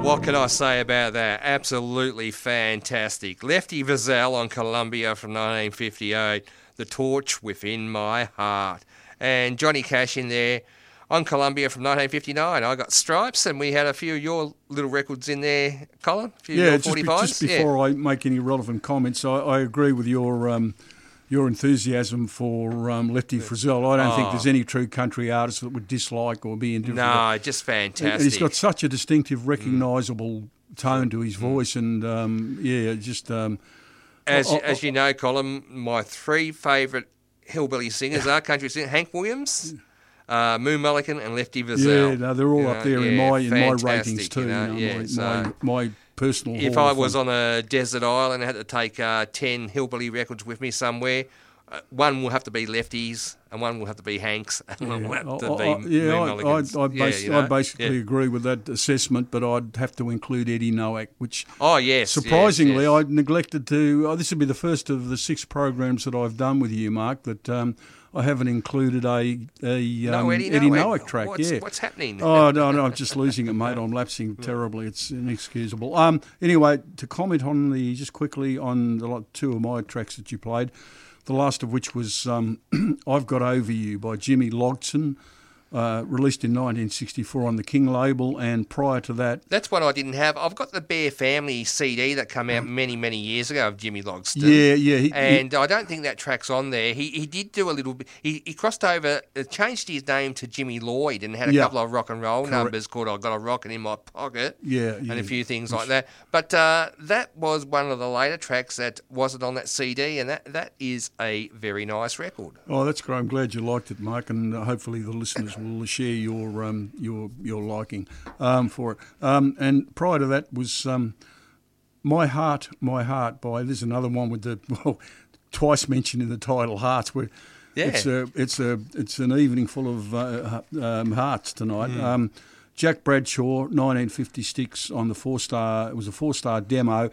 what can I say about that? Absolutely fantastic. Lefty Frizzell on Columbia from 1958, The Torch Within My Heart. And Johnny Cash in there on Columbia from 1959. I got Stripes, and we had a few of your little records in there, Colin. A few of your 45s. Just before I make any relevant comments, I agree with your enthusiasm for Lefty Frizzell. I don't think there's any true country artist that would dislike or be indifferent. No, just fantastic. And he's got such a distinctive, recognisable tone to his voice, and As you know, Colin, my three favourite hillbilly singers are country singers: Hank Williams, Moo Mulligan, and Lefty Frizzell. Yeah, no, they're all up there in my ratings too. My personal. If I was on a desert island and had to take 10 hillbilly records with me somewhere, one will have to be Lefty's, and one will have to be Hank's, and one will have to be Moo Mulligan's. I basically agree with that assessment, but I'd have to include Eddie Nowak, which surprisingly I neglected to. This would be the first of the 6 programs that I've done with you, Mark, that I haven't included Eddie Nowak track. What's happening? Oh, no, I'm just losing it, mate. I'm lapsing terribly. It's inexcusable. Anyway, to comment on just quickly on the 2 of my tracks that you played, the last of which was I've Got Over You by Jimmy Logson, released in 1964 on the King label, and prior to that... That's one I didn't have. I've got the Bear Family CD that came out many, many years ago of Jimmy Logston. Yeah. I don't think that track's on there. He did do a little bit... He crossed over, changed his name to Jimmy Lloyd and had a couple of rock and roll numbers called I've Got a Rockin' in My Pocket and a few things like that. But that was one of the later tracks that wasn't on that CD, and that is a very nice record. Oh, that's great. I'm glad you liked it, Mark, and hopefully the listeners will share your liking for it. And prior to that was My Heart by, there's another one with the twice mentioned in the title, Hearts, where it's an evening full of hearts tonight. Jack Bradshaw, 1956 on the 4-star. It was a 4-star demo.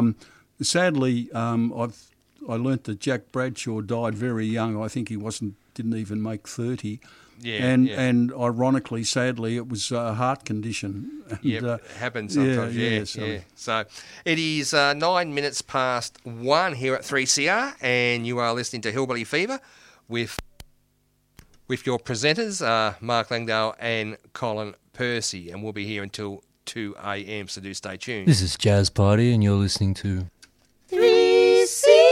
Sadly, I learnt that Jack Bradshaw died very young. I think he didn't even make 30. And ironically, sadly, it was a heart condition. It happens sometimes. So it is 9 minutes past 1 here at 3CR, and you are listening to Hillbilly Fever with your presenters, Mark Langdale and Colin Percy, and we'll be here until 2 a.m, so do stay tuned. This is Jazz Party, and you're listening to 3CR.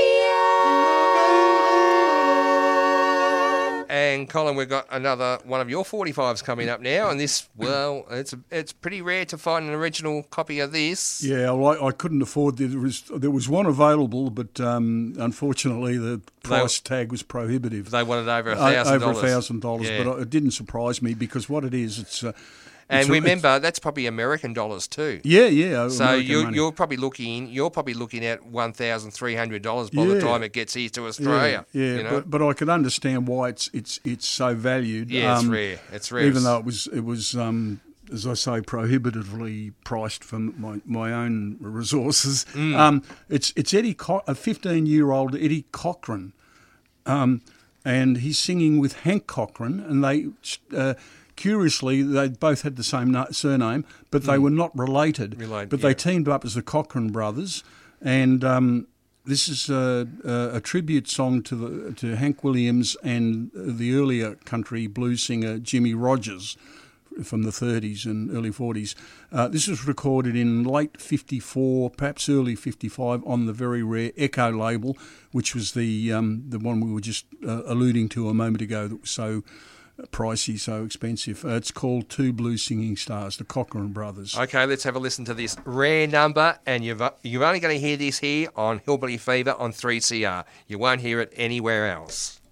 And Colin, we've got another one of your 45s coming up now, and this, well, it's pretty rare to find an original copy of this. Yeah, well, I couldn't afford. There was one available, but unfortunately the price tag was prohibitive. They wanted over $1,000. Over $1,000, but it didn't surprise me because what it is, it's. And remember, that's probably American dollars too. Yeah. So you're probably looking at $1,300 by the time it gets here to Australia. Yeah. You know? But I can understand why it's so valued. Yeah, it's rare. Even though it was as I say, prohibitively priced for my own resources. It's Eddie, a 15-year-old Eddie Cochran, and he's singing with Hank Cochran, and they. Curiously, they both had the same surname, but they were not related. They teamed up as the Cochran brothers, and this is a tribute song to Hank Williams and the earlier country blues singer Jimmy Rogers from the 30s and early 40s. This was recorded in late 54, perhaps early 55, on the very rare Echo label, which was the one we were just alluding to a moment ago that was so pricey, so expensive. It's called Two Blues Singing Stars, the Cochran Brothers. Okay, let's have a listen to this rare number, and you're only going to hear this here on Hillbilly Fever on 3CR. You won't hear it anywhere else.